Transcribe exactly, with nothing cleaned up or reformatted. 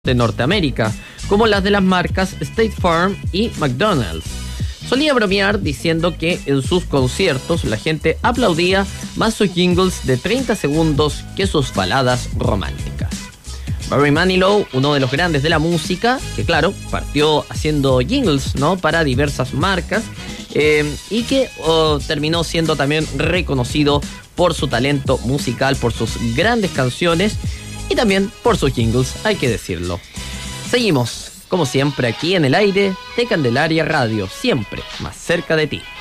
de Norteamérica, como las de las marcas State Farm y McDonald's. Solía bromear diciendo que en sus conciertos la gente aplaudía más sus jingles de treinta segundos que sus baladas románticas. Barry Manilow, uno de los grandes de la música, que claro, partió haciendo jingles, ¿no?, para diversas marcas, eh, y que oh, terminó siendo también reconocido por su talento musical, por sus grandes canciones y también por sus jingles, hay que decirlo. Seguimos, como siempre, aquí en el aire de Candelaria Radio, siempre más cerca de ti.